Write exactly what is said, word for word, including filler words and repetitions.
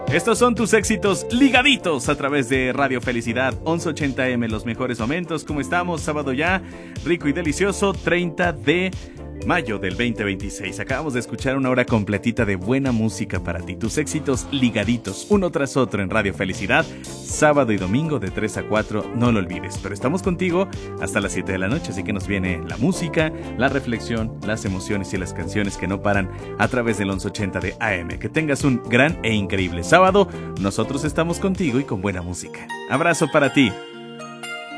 Estos son tus éxitos ligaditos a través de Radio Felicidad once ochenta eme, los mejores momentos. ¿Cómo estamos? Sábado ya, rico y delicioso, treinta de mayo del veinte veintiséis. Acabamos de escuchar una hora completita de buena música para ti. Tus éxitos ligaditos, uno tras otro en Radio Felicidad, sábado y domingo de tres a cuatro, no lo olvides. Pero estamos contigo hasta las siete de la noche, así que nos viene la música, la reflexión, las emociones y las canciones que no paran a través del once ochenta de A M. Que tengas un gran e increíble sábado. Nosotros estamos contigo y con buena música. Abrazo para ti.